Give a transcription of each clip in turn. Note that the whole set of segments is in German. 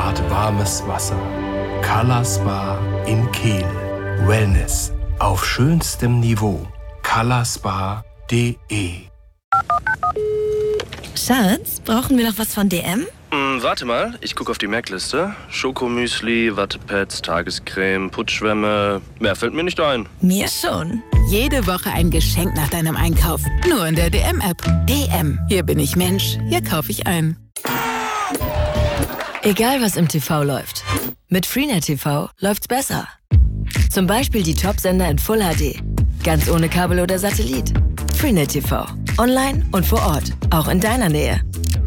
Grad warmes Wasser. Color Spa in Kehl. Wellness auf schönstem Niveau. colorspa.de. Schatz, brauchen wir noch was von DM? Warte mal, ich gucke auf die Merkliste. Schokomüsli, Wattepads, Tagescreme, Putzschwämme. Mehr fällt mir nicht ein. Mir schon. Jede Woche ein Geschenk nach deinem Einkauf. Nur in der DM-App. DM. Hier bin ich Mensch. Hier kaufe ich ein. Egal, was im TV läuft. Mit Freenet TV läuft's besser. Zum Beispiel die Top-Sender in Full HD. Ganz ohne Kabel oder Satellit. Freenet TV. Online und vor Ort. Auch in deiner Nähe.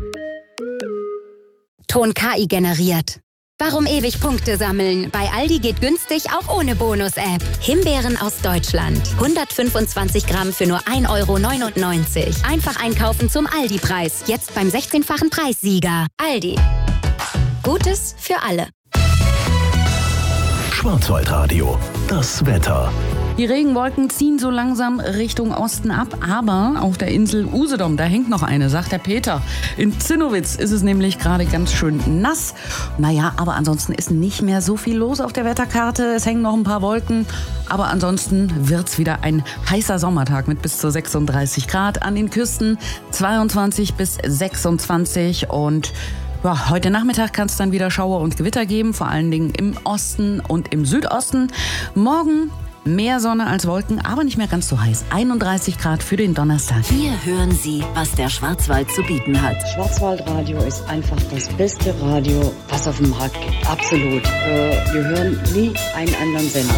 Ton KI generiert. Warum ewig Punkte sammeln? Bei Aldi geht günstig auch ohne Bonus-App. Himbeeren aus Deutschland. 125 Gramm für nur 1,99 €. Einfach einkaufen zum Aldi-Preis. Jetzt beim 16-fachen Preissieger. Aldi. Gutes für alle. Schwarzwaldradio. Das Wetter. Die Regenwolken ziehen so langsam Richtung Osten ab, aber auf der Insel Usedom, da hängt noch eine, sagt der Peter. In Zinnowitz ist es nämlich gerade ganz schön nass. Naja, aber ansonsten ist nicht mehr so viel los auf der Wetterkarte. Es hängen noch ein paar Wolken, aber ansonsten wird's wieder ein heißer Sommertag mit bis zu 36 Grad an den Küsten, 22 bis 26 und ja, heute Nachmittag kann es dann wieder Schauer und Gewitter geben, vor allen Dingen im Osten und im Südosten. Morgen mehr Sonne als Wolken, aber nicht mehr ganz so heiß. 31 Grad für den Donnerstag. Hier hören Sie, was der Schwarzwald zu bieten hat. Schwarzwaldradio ist einfach das beste Radio, was auf dem Markt gibt. Absolut. Wir hören nie einen anderen Sender.